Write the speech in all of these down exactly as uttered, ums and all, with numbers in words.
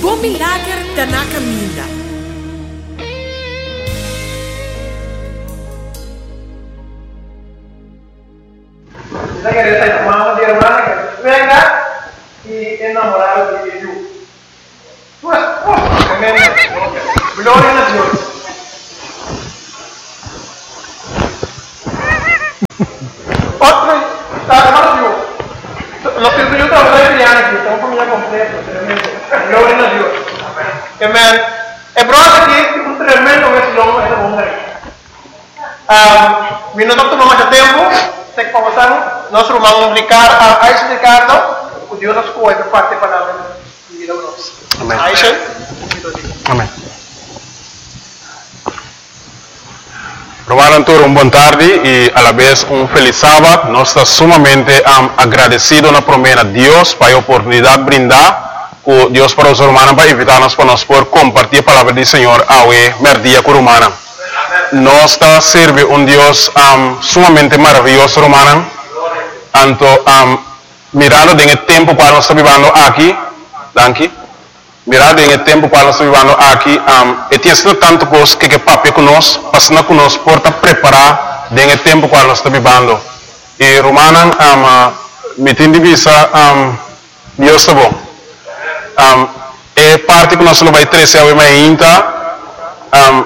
Chegou milagre da na caminha. Kita queria sair com uma irmã que venga e enamorada de Jesus. Glória a Deus. Outra, está maravilhoso. Nós temos um trabalho criado aqui, então família completa, tremendo. Glória a Deus. Amém. É prova aqui um tremendo esse nome essa bomba. Ah, me não tomou mais tempo. Tem que conversar. Nós vamos explicar a explicar o Deus nos coisa parte da palavra de vida nossa. Amém. Aisha. Amém. Romanos, uma boa tarde e a la vez um feliz sábado. Nós estamos sumamente um, agradecidos na promessa de Deus para a oportunidade de brindar com Deus para os romanos para invitar-nos para nós por compartilhar a palavra do Senhor ao merdia com romana. Nós estamos servindo um Deus um, sumamente maravilhoso, romana. Tanto um, mirando em tempo para nós estar vivendo aqui, danke. Mirado em tempo para nós vivendo aqui, um, e tinha sido tanto coisa que que papai conosco, passando conosco por estar preparar em tempo para nós vivendo. E Romana, um, me tem de vista, um, Deus está bom. Um, e parte que nós não vai trazer a minha inta, um,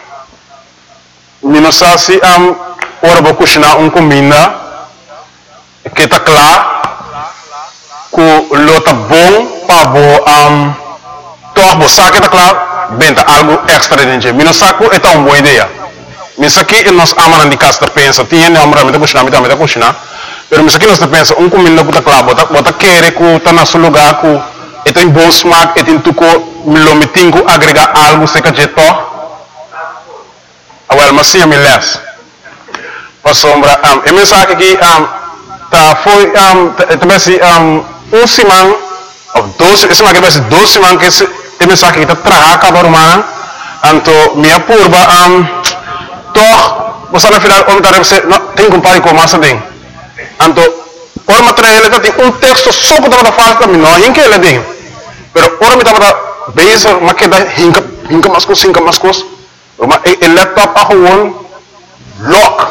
me não sabe se um, ora vou cozinhar um comida que está claro, que lo está bom para um toch bo saque tá claro benta algo extra dentro mino saco é uma boa ideia mas aqui nós amamos de casa pensa tinha não amamos de cozinhar de de cozinhar mas aqui nós pensa um comida que tá claro bota bota querer que tá na seu lugar que é tem bom smack é tem tuco milo metingo agregar algo seca de to awal masih me les para sombra um e mensagem aqui um tá foi um também se um um simão of doze esse maque vai ser doze man que se tem mensagem que está traga cada romana anto minha purba um toch você na final como tá você tem que comparar com massa bem anto por material ele tem um texto só que tá falta mim não que ele tem pero ora me tá base maque da hinka hinka mascos hinka mascos uma el laptop a gewoon lock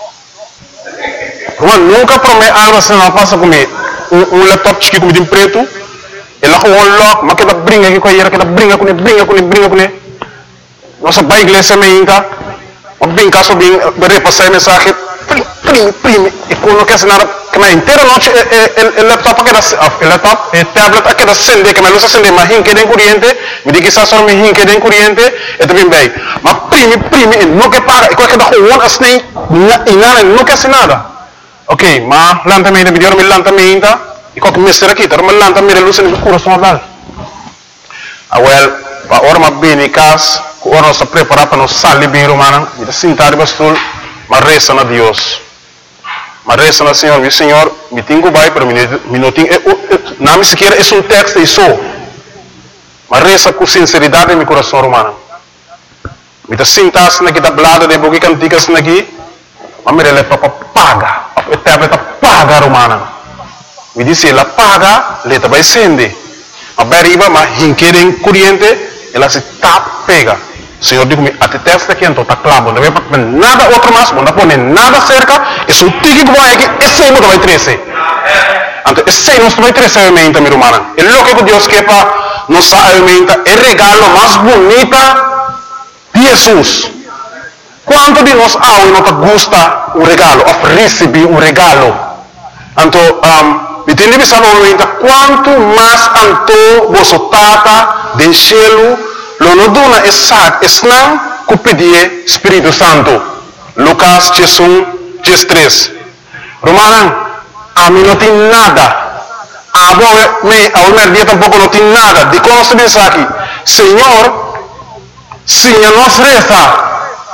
uma nunca promete algo assim não passa comigo um laptop chique como de preto ela gewoon lock mas que tá brinca aqui com a que tá brinca com ele brinca com ele brinca com ele nossa pai igreja me inta o brinca só bem repassar mensagem prime prime e quando quer nada que na inteira noite o laptop que o laptop e tablet que da acende que me luz acende mas hinque de corrente me diz que só só me hinque de corrente e também bem mas prime prime e não que paga e qualquer da gewoon assim e nada não quer nada ok mas lentamente me deu me lentamente e qualquer mestre aqui, tá? Mas lá também luz no coração dela. Ah, well, a hora mais bem em casa, a hora nós preparar para nós sair bem romana, e de sentar bastul, mas reza na Deus, mas reza na Senhor, meu Senhor, me tenho vai para mim, me não tenho, não me sequer é um texto e só, mas reza com sinceridade em meu coração romana. Me de sentar se naquela blada de boca canticas naqui, mas me releva para paga, até para paga romana. Me disse, ela paga, ela vai acender. A beriba, mas hinquerem corrente, ela se tap pega. O Senhor diz-me, até testa aqui, então está claro, não vai pôr nada outro mais, não vai pôr nada cerca, e se o tique que vai aqui, esse não vai trazer. Então, esse não vai trazer a alimenta, minha irmã. É o que Deus quer para nos alimenta, é o regalo mais bonito de Jesus. Quanto de nós há e não gosta um regalo, ou receber um regalo? Então, um, e tem que saber quanto mais anto você tata de cielo lo no dona exact esnang ku pedir Espírito Santo Lucas um, três Romana a mim não tem nada a me a uma dia tampouco não tem nada de como se diz aqui Senhor se nos reza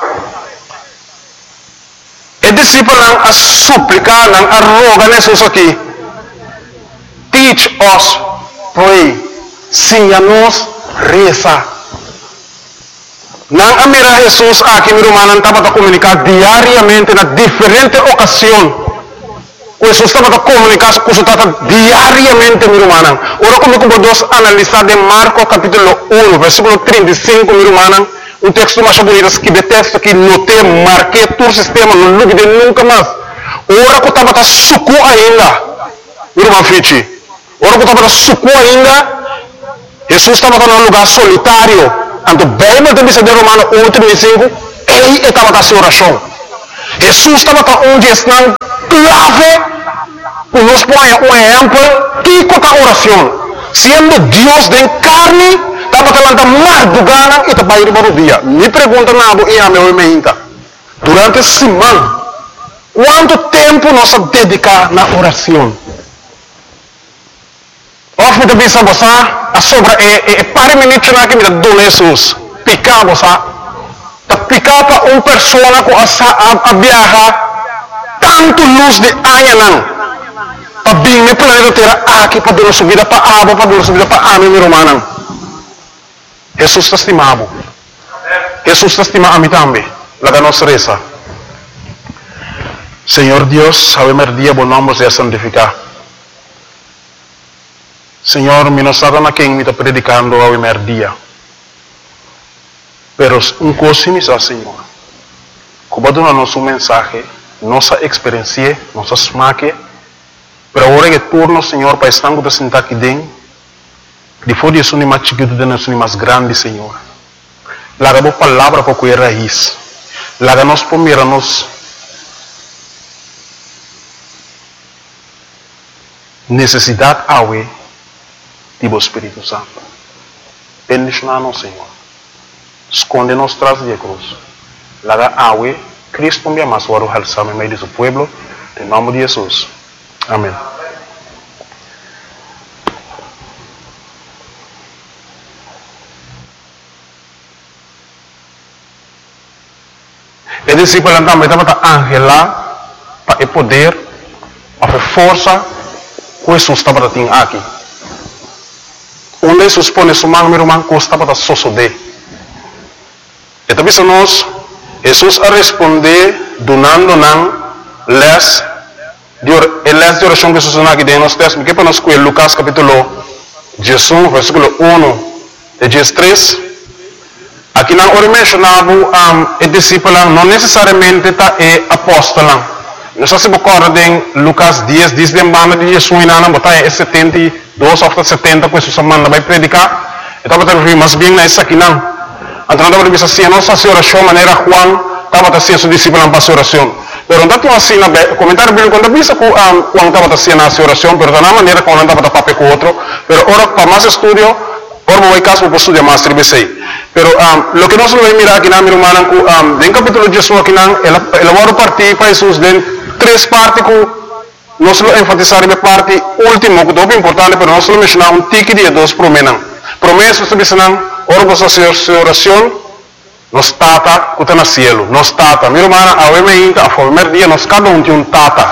e discípulo a suplicar a rogar Jesus aqui teach us pray ensina-nos reza não amira Jesus aqui meu irmão estava a comunicar diariamente na diferente ocasião Jesús estaba comunicando con su tata diariamente, mi hermana. Ahora como podemos analizar de Marcos capítulo uno, versículo treinta y cinco, mi hermana, un texto más bonito que de texto que noté, marqué tu sistema, no lo olvidé nunca más. Ahora que estaba suco ainda, mi hermano Fichi. Ahora que estaba suco ainda, Jesús estaba en un lugar solitario. Ante o Bíblia de Missa de Romano um, trinta e cinco, ele estava na oração. Jesus estava onde está clave, para nos pôr um exemplo, que com a oração. Sendo Deus de carne, estava falando mais do gana e estava indo para o dia. Me pergunta nada e a meu irmão, durante a semana, quanto tempo nós dedicamos na oração? Of me também sabe a sobra é para minutos na que me dá Jesus picar você tá picar para uma pessoa com a viajar tanto luz de anha não para bem me planeta terra aqui para dar subida para água para dar subida para a minha romana Jesus está estimado Jesus está estimado a mim também lá da nossa reza Senhor Deus sabe mer dia bom nome se santificar Senhor, mi non stata na quem mi sta predicando a primer dia. Pero un cosa mi sa, Senhor. Como dona nosso mensagem, nossa experiência, nossa smaque, pero agora que turno, Senhor, para estar com sentar aqui dentro, depois de isso nem mais chiquito, de nós nem mais grande, Senhor. Laga boa palavra para cuidar raiz. Laga nós pomira nos necessidade awe Tipo Espírito Santo. Bendicionar-nos, Senhor. Esconde-nos tras de cruz. Laga awe, Cristo me ama, suaro halsame meio de seu pueblo. Em nome de Jesus. Amém. E discípulo também estava angela para o poder, para a força que Jesus estava tendo aqui. Onde Jesus põe sua mão, meu irmão, custa para sosodé. E também se nós, Jesus a responder, donando não, les, de les de oração que Jesus não aqui dentro, nós temos que para nós com Lucas capítulo dezesseis, versículo um, de dezesseis. Aqui não ora mencionava um, o discípulo, não necessariamente tá é apóstolo. Nós se recorda em Lucas dez, diz de banda de Jesus na na botar é setenta e dois ou setenta, que Jesus manda vai predicar. Então vai ter mais bem nessa aqui não. Então não vai ver assim, nossa oração maneira Juan, estava assim seu discípulo para oração. Pero não tá assim na comentário bíblico quando visa com Juan estava assim na oração, pero da maneira como não estava papel com outro. Pero ora para mais estudio, ora vou caso para estudar mais tribesei. Pero um, lo que nós vamos mirar aqui na minha irmã, um, em capítulo dezesseis aqui não, ela ela vai partir para Jesus dentro três partes que nós vamos enfatizar na parte última, que é muito importante, mas nós vamos mencionar um tique de dois promessas. Promessas, nós vamos mencionar, ora você fazer oração, nós tata, que está no cielo, nós tata. Minha irmã, a primeira, a primeiro dia, nós cada um tem um tata.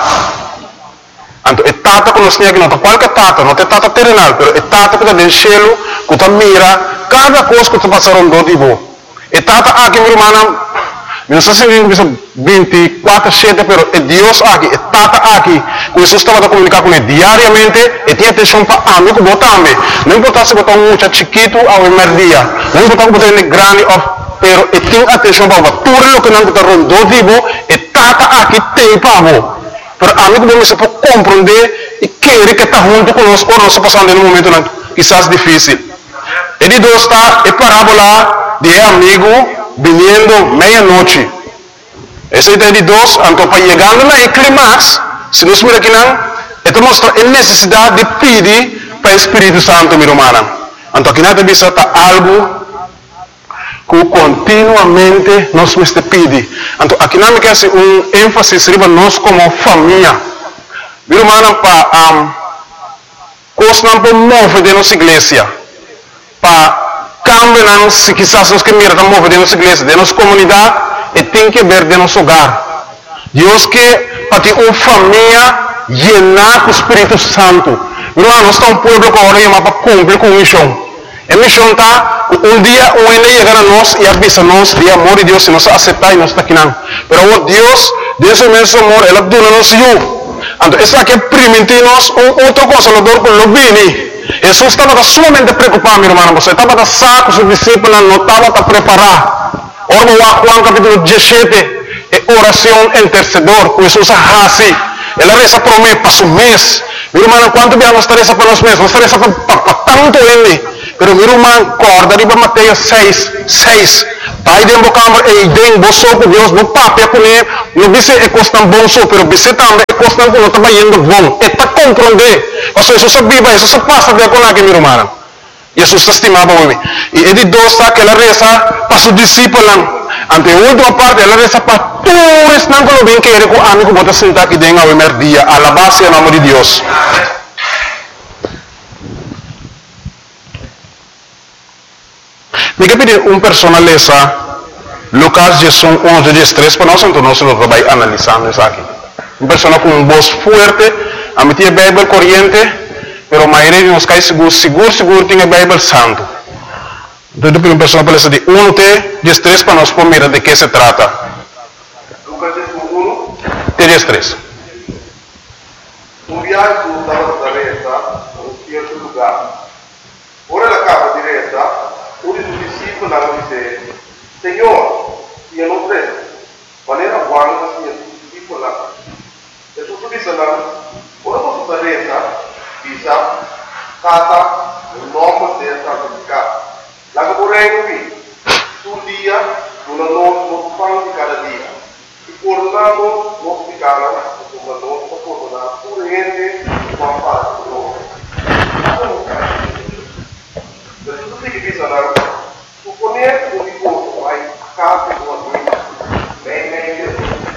Então, é tata que nós temos aqui, não é qualquer tata, não é tata terrenal, mas é tata que está no cielo, que está mira, cada coisa que está passando do tipo. É tata aqui, minha irmã, não sei se vinte e quatro sete, mas é Deus aqui, é Tata aqui. Jesus estava a comunicar com ele diariamente e tinha atenção para a mim, que também. Não importa se botar um muchacho chiquito ao primeiro dia, não importa se botar ele grande, mas ele tinha atenção para tudo o que não está rondando, digo, é Tata aqui tem para você. Mas a mim, como você pode compreender e querer que está junto conosco, ou não está passando em um momento quizás difícil. Ele dois está, é parábola de amigo, vindo meia-noite. Esse é de dois, então para chegar na clímax, se nós miramos aqui não, então mostra a necessidade de pedir para o Espírito Santo, minha irmã. Então aqui nada bisa está algo que continuamente nós temos que pedir. Então aqui não me quer ser um ênfase para nós como família. Minha irmã, para um, coisa não para mover de nossa igreja, para cambiar, se quizás nós que mirar mover de nossa igreja, de nossa comunidade, e tem que ver de nosso hogar. Deus que para ter uma família llenar com o Espírito Santo. Irmão, nós estamos um povo que agora chama para cumprir com a missão. A missão está, um dia o ainda chegar a nós e avisa nós de amor de Deus, se nós aceitar e nós está aqui não. Mas Deus, Deus é mesmo amor, Ele dá-nos eu. Então, essa aqui é primitivos, outra coisa, o doutor lo bem. Jesus estava sumamente preocupado, meu irmão. Você estava saco, seus discípulos não estavam a preparar. Ora, Juan capítulo dezessete, é oração intercedor, com Jesus assim. Ela reza por mim, para o mês. Meu irmão, quanto bem nós reza para os meses? Nós reza para tanto ele. Pero meu irmão, corda, riba Mateus seis, seis. Pai de embocambre, e den, boso com Deus, no papel com ele, não disse é costan bom só, pero disse também é costan com não estava indo bom. É para compreender. Mas Jesus sabia, Jesus se passa de com aquele meu irmão. Jesus estimava o homem. E ele dosta que ela reza para os discípulos. Ante a última parte, ela reza para todos não que bem que ele com amigo bota sentar aqui dentro ao primeiro dia. Alabar-se o nome de Deus. Me pedir um personaleza Lucas Jesus onze, dezesseis para nós, então nós vamos analisando isso aqui. Uma pessoa com uma voz forte, a meter a Bíblia corrente, pero a maioria de nós cai seguro, seguro, seguro tem a Bíblia santo. Então, depois uma pessoa parece de um, dezesseis para nós mirar de que se trata. Lucas um, dezesseis. Um viaggio dalla Nazareta a un certo lugar. Ora la capa di resa, uno dei discepoli disse: Signore, io non credo, ma era buono che sia discepolo là. E su tutti disse: ora posso fare resa, disse, cata, il nome del santificato. La che vorrei qui, sul dia, una non fanno di cada dia. E coronando, non si cala, ma non si corona, pure niente, ma fa di loro. Per tutti che bisogna, supponere un riposo, vai a casa di una guida, bene, meglio,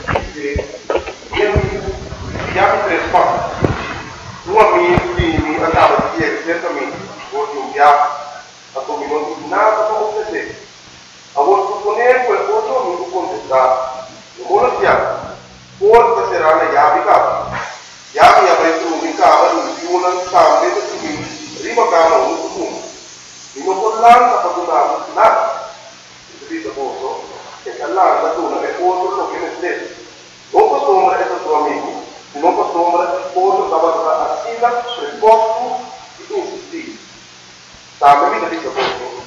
io mi chiamo tre spazi. Un amico mi andava a dire, certamente, oggi un viaggio, a come non di nada come se a voi supponere quel cosa non può contestare non vuole piano forse sarà la chiave cava chiave avrete un cava di una scambio di prima cava un punto e non può l'anno per donare nada questo posto che l'anno da una è posto lo che ne stesso non posso ombra è tuo amico non posso ombra posso stava a sila per posto di insistere. Sabe, mi dice posto.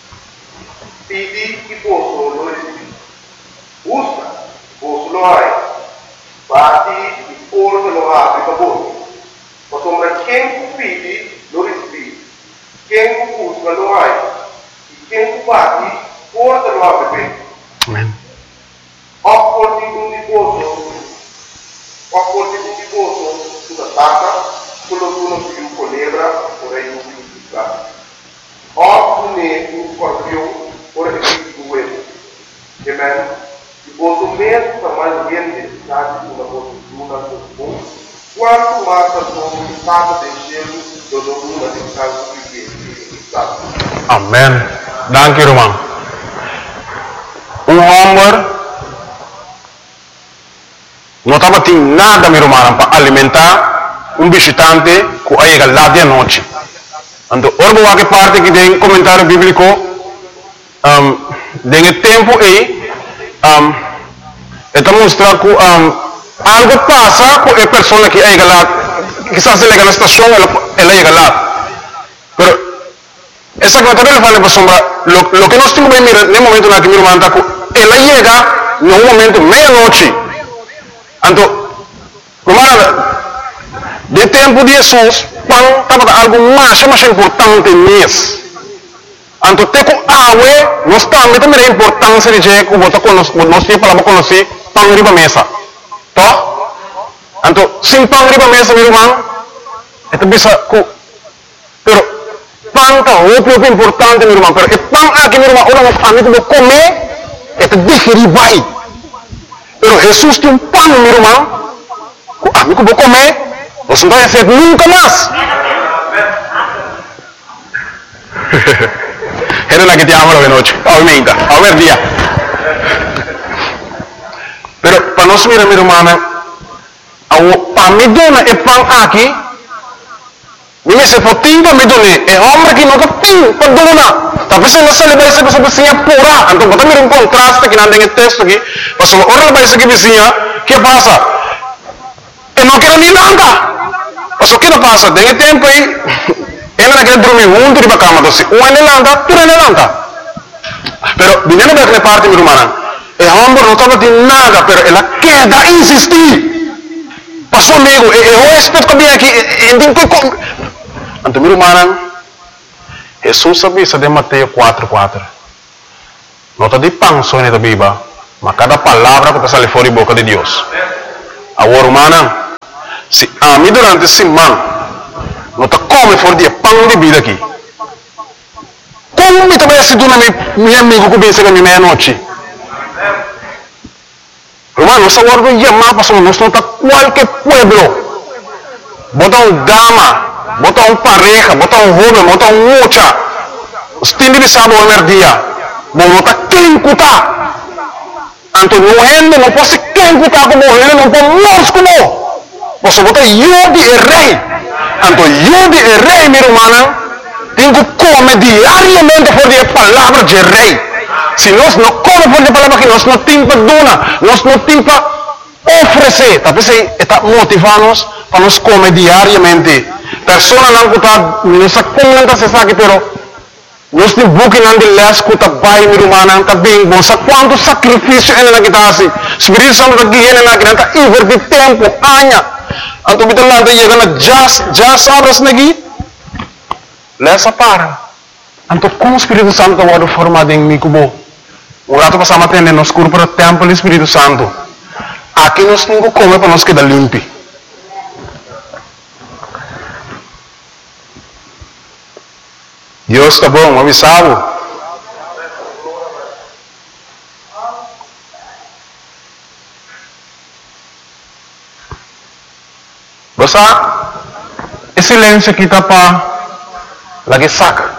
Pidi che posso lo recibi. Usa, posso lo hai. Bati il pollo lo apri per voi. Ma sembra che pidi lo recibi. Che usa lo hai. Che bati, porta lo apri per. Amen. Opporti un riposo. Opporti un riposo sulla tacca, quello che uno più colebra, vorrei un più fiscale. Oppure un scorpione, ora che ti due. Amen. Il voto mesmo tamanho de necessidade de uma postura comum, quanto mais a sua estado de gelo do dono de casa que está. Amen. Dank u, irmão. Um homem não estava tendo nada, meu irmão, para alimentar um visitante que chega lá de noite. Então, orbo que parte que tem comentário bíblico, um, tem tempo aí, um, está mostrando que um, algo passa com a pessoa que chega lá, quizás ele chega na estação, ela, ela chega lá. Mas, essa comentário ele fala para sombra, lo, lo que nós temos que mirar no momento na que meu irmão está, ela chega no momento meia-noite. Então, como de tempo de Jesus, pão estava algo mais, mais importante nisso. Então, tem que água, nós também temos a importância de que nós temos para conhecer pão riba mesa. Tá? Então, sem pão riba mesa, meu irmão, é bisa que, pero pão está muito importante, meu irmão. Pero o pão aqui, meu irmão, olha, a mim que comer, é digerir vai. Pero Jesus tem um pão, meu irmão, a mim que vou comer. Você não vai ser nunca mais. Era la que te amo de noche, obviamente, a ver día. Pero para nós mirar, meu irmão, para me dona é pão aqui. Me se fotinho para me dona é homem que nunca tem para dona. Talvez não se leva isso para vizinha pura. Então, para mirar um contraste que não tem texto aqui. Mas ora vai ser que vizinha, que passa? e não quero nem nada. Mas o que não passa? Tem tempo aí, ele não quer dormir junto de cama, então se um é lanta, tu é lanta. Pero, viniendo de aquella parte, mi hermana, el hombre no estaba de nada, pero él queda insistir. Pasó amigo, el huésped que viene aquí, entonces mi hermana, Jesús avisa de Mateo cuatro cuatro. No está de pan só en la Biblia, mas cada palabra que te sale fuera de boca de Dios. Ahora, hermana, si a mí durante semana no te come fuera de pan de vida aquí, ¿cómo me te voy a decir tú a mi amigo que piensa que a mi medianoche? Hermano, esa guarda llamada para nosotros, no está cualquier pueblo. Bota un dama, bota un pareja, bota un joven, bota un mucha. Usted debe saber el día. Bueno, está quien cuta. Anto no gente no puede ser quien cuta como él, no puede morir como. Você bota yo de el rey. Anto yo de el rey, mi hermana, tengo que comer diariamente por la palabra del rey. Si nós não comemos por a palavra que nós não temos para donar, nós não temos para oferecer. Talvez está motivando-nos para nós comer diariamente. Pessoas não está, não se comenta se sabe, pero nós temos buque não de lesco, está bem, minha irmã, está bem bom. Sabe quanto sacrifício ele não está assim? Espírito Santo está guiando na criança, está invertir tempo, anos. Então, kita lá está chegando já, já sabes aqui. Lessa para. Então, como o Espírito Santo está formado em mim, como um rato passamos a atender nos cursos para o templo do Espírito Santo. Aqui nós temos que comer para nós quedar limpo. Deus está bom, avisado. Você, esse silêncio aqui está para lá que saca.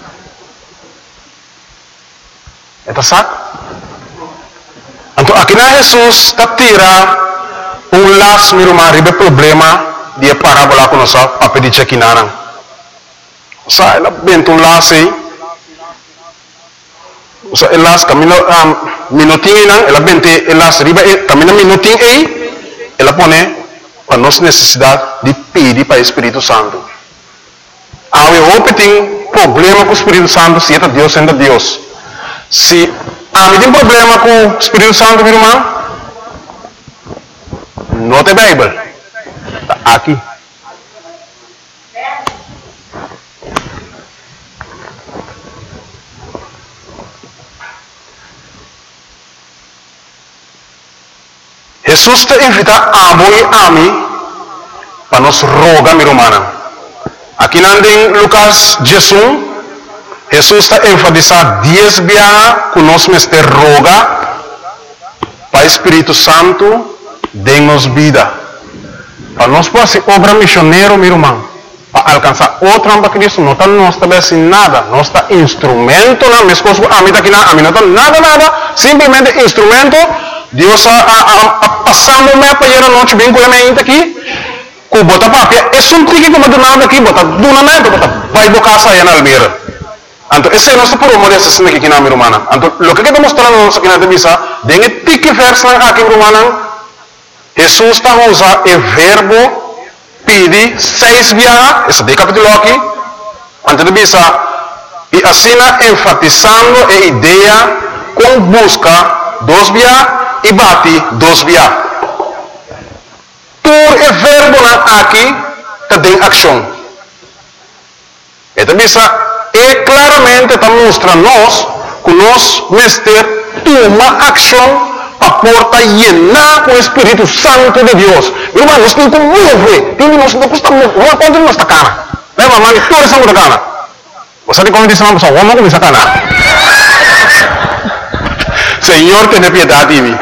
Está saca? Então, aqui na Jesus está tira um laço, meu irmão, ribe problema de parábola com nós para pedir check-in. Você, ela benta um laço aí. Você, o laço camina um minutinho, ela benta o laço ribe, camina um minutinho aí, ela põe para nossa necessidade de pedir para o Espírito Santo. Ah, eu hope tem problema com o Espírito Santo, se é Deus, ainda Deus. Se ah, me tem problema com o Espírito Santo, meu irmão, não tem Bíblia. Está aqui. Jesus te invita a voi a mim para nos rogar, meu irmão. Aqui em Lucas dezesseis, Jesus está enfatizando dez vezes que nós me roga para o Espírito Santo dê-nos vida. Para nós poder ser obra missionária, meu irmão, para alcançar outra para Cristo, não está nós também assim nada, nós está instrumento, não, minhas coisas, a mim está aqui, a mim não está nada, nada, simplesmente instrumento. Deus está passando me para ir a noite bem com a minha aqui, com bota papel, é só um tique como do nada aqui, bota do nada, bota vai do casa aí na Almeida. Então, esse é o nosso problema dessa cena aqui na minha irmã. Então, o que está mostrando aqui na televisão, tem um tique verso aqui, minha irmã. Jesus está usando o verbo pedir seis vezes, esse é o capítulo aqui, antes de bisa, e assim enfatizando a ideia com busca dos vezes e bate dos vezes. Por o verbo aqui, tem ação. Então, bisa, e claramente está mostrando-nos que nós mestre toma ação para porta llenar com o Espírito Santo de Deus. Irmão, nós temos que mover. Nós não custa mover. Não é nossa cara. Leva, mas toda essa muda cara. Você tem como dizer uma pessoa, vamos começar a cara. Senhor, tenha piedade de mim.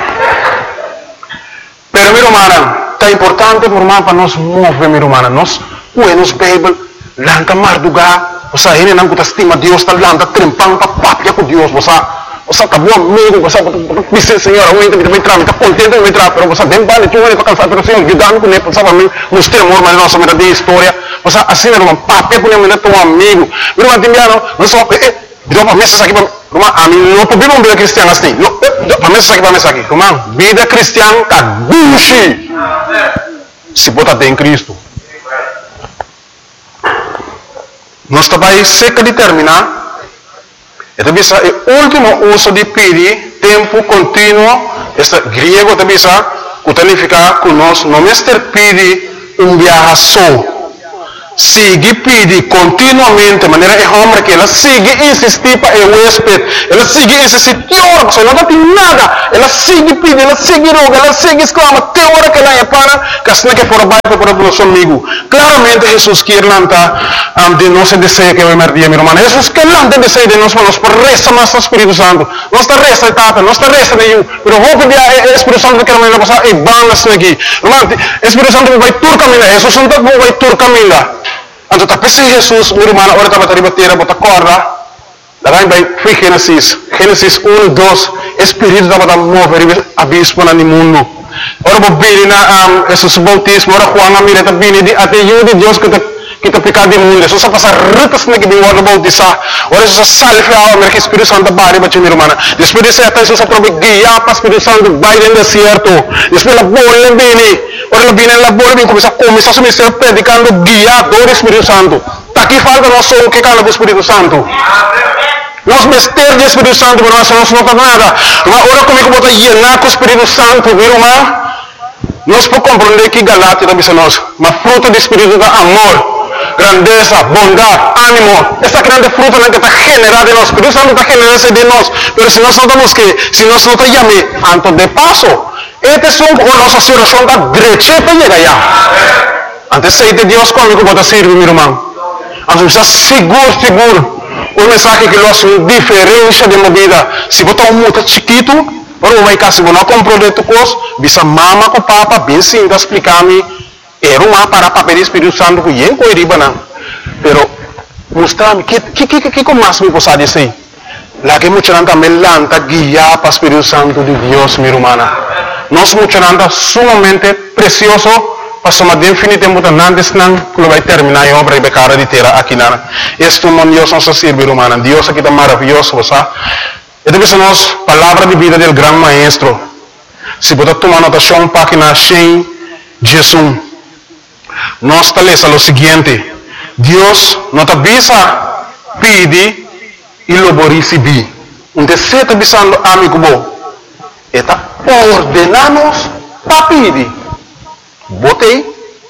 Pero, meu irmão, está importante, meu irmão, para nós mover, meu irmão. Nós, buenos Bíblia, lanca mardugar. Você ainda não está estima Deus, está lá, está trempando, está papia com Deus. Você você está bom amigo, você está Senhor, eu ainda me entrar, está contente de me entrar, mas você tem vale, tu ainda está cansado, mas Senhor, guiando com ele, você vai mostrar amor, mas nossa vida de história. Você assim, meu irmão, papia com ele, teu amigo. Meu irmão, tem não só, eh, deu para mesa aqui, irmão, a mim não podemos vida cristiana assim. Para mesa aqui, para mesa aqui, irmão, vida cristiana está gucci. se botar em Cristo. Nós também seca de terminar. E também o último uso de pedir tempo contínuo, este grego também significa que nós não mister pedir um viaje só. Sigue pedir continuamente, de maneira que homem que ela sigue insistir para o huésped, ela sigue insistir, teórico, só não tem nada, ela sigue pedir, ela sigue roga, ela sigue exclama, teórico que ela é para, que assim que for baixo para o nosso amigo. Claramente Jesus quer lançar um, de nosso desejo que vaimer dia, meu irmão. Jesus quer lançar desejo de nós, mas por resta mais o Espírito Santo, não está resta de tata, não está resta de eu, mas vou pedir o Espírito Santo que ela vai passar e balas aqui. Irmão, o Espírito Santo vai tur caminhar, Jesus Santo vai tur caminhar. Então, tapi si Jesus, meu irmão, ora estava a bater, bota corda. Daí vai, foi Gênesis, Gênesis um, dois, Espírito estava a mover abismo no mundo. Ora vou vir na Jesus bautismo, ora Juan a mira também de até eu de Deus que que está pecado de mundo. Jesus passa retas na que de ora bautizar. Ora Jesus salve a alma que Espírito Santo bari bater meu irmão. Depois desse até Jesus prova guia para Espírito Santo vai no deserto. Depois a bola vem. Ora la viene la bola vem começa começa a ministrar predicando guiado do Espírito Santo. Tá aqui falta nós só o que cala do Espírito Santo. Nós mister do Espírito Santo, mas nós não tá nada. Ora comigo bota llenar com o Espírito Santo, meu irmão. Nós podemos compreender que Galatia também nós, mas fruto do Espírito é amor, grandeza, bondade, ânimo. Esta grande fruta que está generada em nós. O Espírito Santo está generando de nós. Mas se nós não estamos que, se nós não estamos llamando, antes de paso, este es un o nossa situação da direita para chegar lá. Antes de de Deus comigo pode servir, meu irmão. Antes está seguro, seguro. Um mensagem que faz uma diferença de vida. Se botar um muito chiquito, para o vai cá, se você não comprou de tu coisa, bisa mama com papa, bem sim, da explicar-me. Era uma para papel do Espírito Santo que eu não iria não. Pero mostrar-me que que que que como mais me possa dizer. Lá que muita gente também lanta guiar para o Espírito Santo de Deus, minha irmã. Nós muita gente sumamente precioso, passamos definitivamente antes não que vai terminar a obra e becara de terra aqui na. Este mundo Deus nos serve, minha irmã. Deus aqui está maravilhoso, você. E depois nós palavra de vida do grande maestro. Se você tomar anotação página cem, Jesus. Nós está lendo o seguinte: Deus não te avisa pedir e lo vou receber. Um desejo está avisando amigo bom. Está ordenamos para pedir. Botei.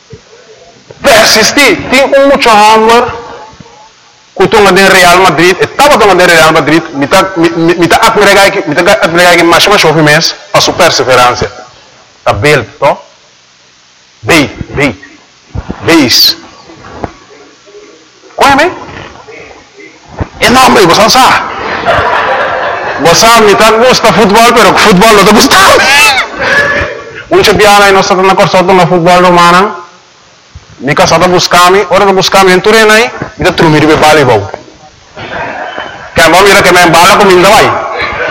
Persistir. Tem um muito amor. Kutung de Real Madrid. Estava tomando de Real Madrid. Me está me está admirando que me está admirando que mais mais ouve mais a sua perseverança. Está bem, to? Bem, bem. Beis. Qual é mesmo? É nome, você sabe. Você me tá gosta futebol, pero futebol não te gusta. Um champion aí nós estamos na corção do futebol romano. Me casada buscar-me, hora de buscar-me em Turena aí, e de trumir de voleibol. Que a mão mira que me embala comigo vai.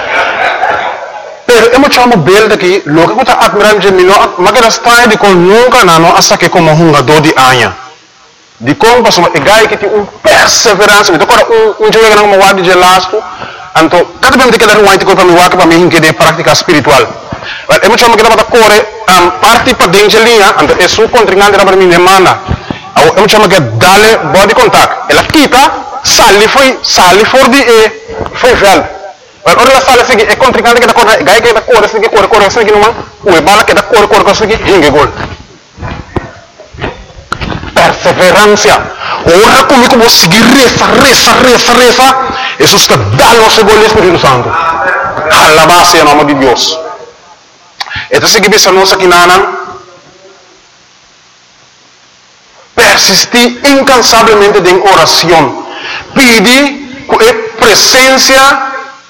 Pero eu chamo bel daqui, logo que eu estou admirando de mim, mas que está de com nunca não, hasta que como um jogador de anha. De como passou, é gai que tem um perseverança, então agora um um jogador não guarda de lasco, então cada vez que ele vai ter para me guardar para mim que de prática espiritual. Mas eu chamo que dá para correr, parte para dentro de linha, então é sua contrincante para mim demanda. Eu chamo que dale body contact, ela quita, sale foi, sale for de e foi velho. Mas ora la sala seguinte é contrincante que da corre, gai que da corre, seguinte corre, corre, seguinte não, o bala que da corre, corre, corre, seguinte hinge gol. Perseverança. Ora comigo vou seguir reza, reza, reza, reza. Isso está dando o gol do Espírito Santo. Alabado em nome de Deus. Então se que pensa nós aqui nana, persistir incansavelmente em oração, pedir com presença.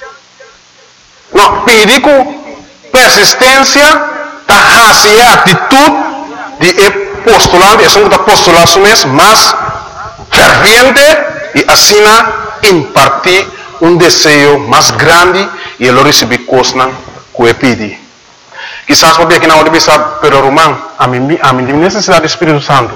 Não, pedir com persistência, hacia a atitude de postulante, é um que postulação mesmo, mas ferviente e assim impartir um desejo mais grande e ele receber coisas que ele pede. Quizás porque aqui na hora de pensar, pero Romão, a mim a mim necessidade do Espírito Santo.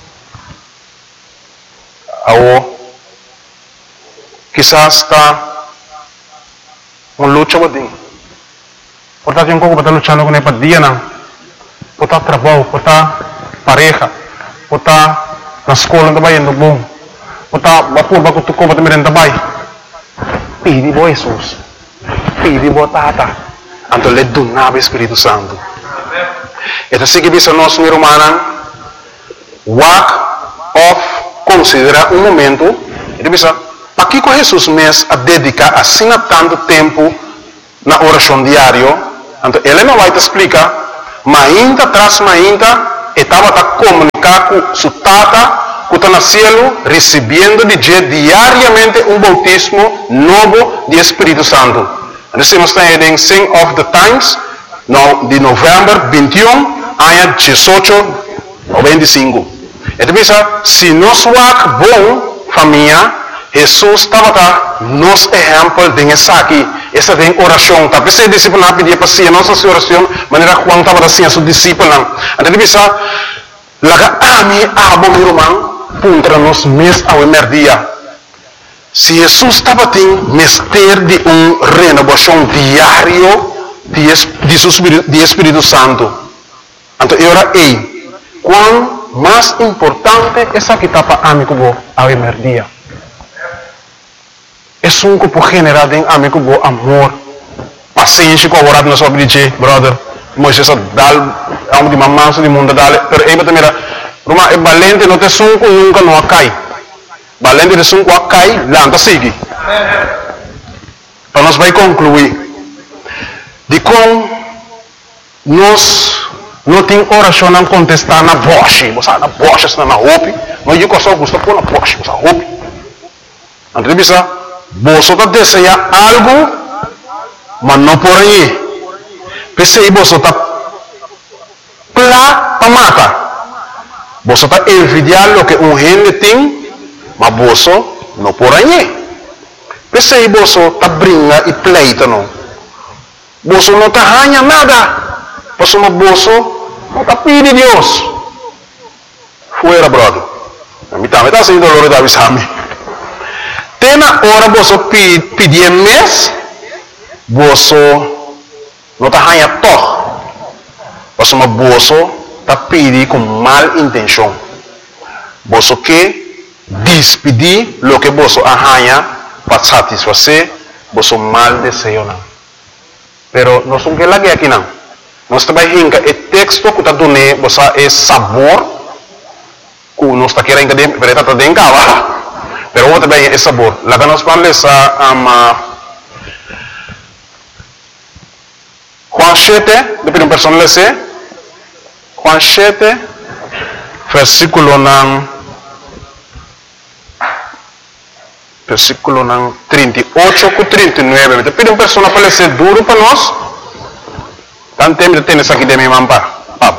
Ou quizás está uma luta botinho. Portanto, um pouco para lutar com ele para dia não. Portanto, trabalho, portanto, pareja, ou tá na escola também indo bom, ou tá vapor para tu compra também também. Pede bo Jesus, pede bo Tata, então lhe donava o Espírito Santo. Então se que bisa nós meu irmão, walk off, considera um momento, ele bisa, para que com Jesus mesmo a dedicar assim tanto tempo na oração diária, então ele não vai te explicar, mas ainda atrás, mas ainda estava a comunicar com seu Tata, que está no céu, recebendo de diariamente um bautismo novo de Espírito Santo. Então, se nós estamos em Sing of the Times, no, de novembro vinte e um, ano dezoito noventa e cinco. Então, se nós somos bom, família, Jesus estava a nos exemplo de essa aqui, essa tem oração. Tá pensei discípulo não pedia para si, nossa oração, maneira Juan estava assim a seu discípulo. Então, bisa, laga ami abo meu irmão, contra nós mes ao emerdia. Se Jesus estava tendo mestre de uma renovação diário de, de, de Espírito Santo, então eu era ei, quão mais importante essa que estava amigo ao emerdia. É um grupo generado em amigo bo amor, paciência com a na sua vida, brother. Moisés dal, amo de mamãe, de mundo dale, pero aí também era, Roma é valente, não tem sunco nunca não cai. Valente de sunco cai, lá não sigue. Então nós vai concluir de como nós não tem oração não contestar na voz, você na voz, na roupa, mas eu só gosto pôr na voz, você roupa. Então bisa você está desejando algo, mas não por aí. Pensei você está plá para matar. Você está envidiando o que um gente tem, mas você não por aí. Pensei você está brincando e pleita não. Você não está ganhando nada. Você não não está pedindo Deus. Fuera, brother. A mim também está sendo dolor da avisame. Tem na hora você pedir mês, você não está ganhando todo. Você está pedindo com mal intenção. Você quer despedir o que você ganha para satisfazer você mal desejo. Pero nós não queremos aqui não. Nós também rinca o texto que está dando você é sabor que nós está querendo que está dando cá. Pero vou também é sabor. Lá que nós falamos a Juan sete, depois um personal esse, Juan sete, versículo nan, versículo nan trinta e oito com trinta e nove. Depois um personal para ser duro para nós. Tanto tempo de ter isso aqui de minha mampa.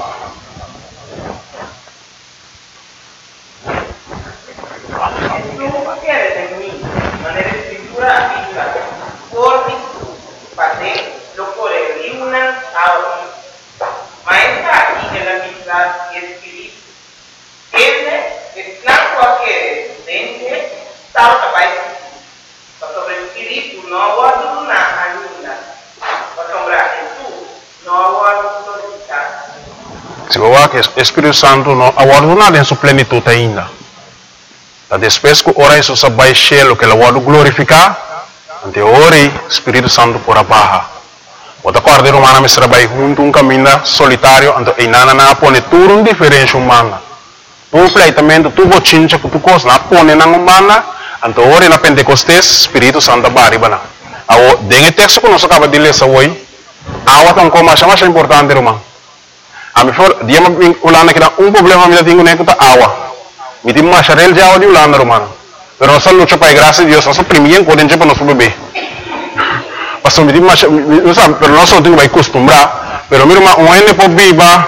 Se você que o Espírito Santo não aguarda em sua plenitude ainda. Depois que ora isso vai cheio que ele vai glorificar, ante ora o Espírito Santo por abaixo. O acordo romano me trabalha junto um caminho solitário, ante e nana na pone tudo um diferente humana. Um pleitamento tu bochincha que tu cos na pone na humana, ante ora na Pentecostes Espírito Santo baribana. Ao dengue texto que nós acaba de ler essa hoje, awa tão como mais mais importante romano. A mim foi dia me ulana que dá um problema me tenho nem que tá água. Me tem mais real de água de ulana romano. Pero essa luta para a graça de Deus, essa primeira quando a gente para nosso bebê. Passou me tem mais, não sabe, pero nós não temos que acostumbrar. Pero meu irmão, um ene pode viva.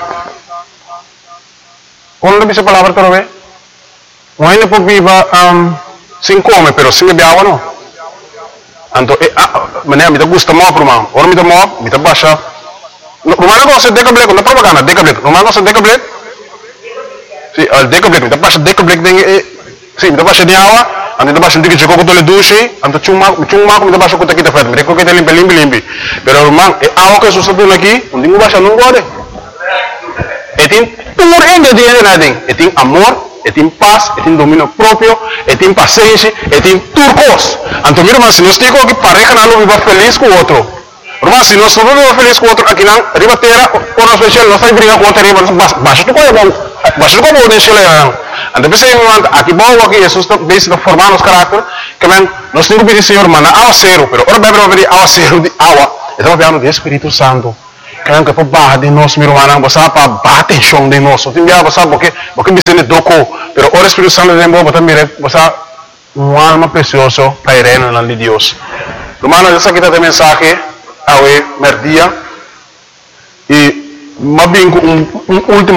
Quando dice palavra para ver? Um ene pode viva sem comer, pero sem beber água não. Então, maneira me gusta muito, irmão. Ora me dá muito, me dá baixa. Romano ko sa decablet, na propaganda, decablet. Romano sa decablet? Si, al decablet, mita pa sa decablet ding eh, si, mita pa sa diawa, ang mita pa sa dikit sa koko tole dushi, ang chuma, chuma ko mita pa sa kuta kita fet, mita ko kita limpi limpi limpi. Pero romang, eh awa ka susunod lagi, hindi mo ba siya nung gode? E tem puro ingrediente na ding. E tem amor, e tem paz, e tem domínio próprio, e tem paciência, e tem turcos. Então, meu irmão, se nós temos que pareja não viva feliz com o outro. Irmão, se nós não vivemos feliz com o outro, aqui não, riba terra, por nós especial, nós estamos brincando com o outro, riba, baixa tu coisa bom, baixa tu coisa bom, deixa ele lá. Então, pensei, aqui bom, aqui, Jesus está bem formar nos caráter, que man, nós temos que pedir, Senhor, mana, awa zero, pero ora bebe, bebe, awa zero, de awa, estamos falando do Espírito Santo. Kaya que para barra de nós, meu irmão, você para bater chão de nós. Tem dia você porque porque me sente doco, pero o Espírito Santo de Deus, você mire, você uma alma preciosa para ir na de Deus. Irmão, essa aqui está a mensagem ao merdia e mais bem um, um último